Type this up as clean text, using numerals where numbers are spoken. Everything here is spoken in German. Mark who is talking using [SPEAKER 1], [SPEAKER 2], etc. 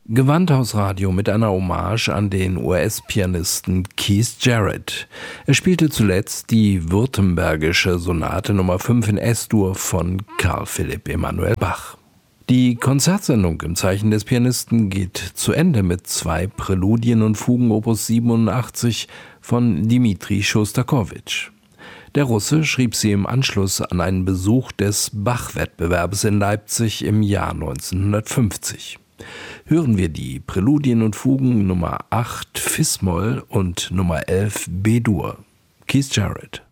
[SPEAKER 1] Gewandhausradio mit einer Hommage an den US-Pianisten Keith Jarrett. Er spielte zuletzt die Württembergische Sonate Nummer 5 in S-Dur von Carl Philipp Emanuel Bach. Die Konzertsendung im Zeichen des Pianisten geht zu Ende mit 2 Präludien und Fugen Opus 87 von Dmitri Schostakowitsch. Der Russe schrieb sie im Anschluss an einen Besuch des Bach-Wettbewerbs in Leipzig im Jahr 1950. Hören wir die Präludien und Fugen Nummer 8 Fis-Moll und Nummer 11 B-Dur. Keith Jarrett.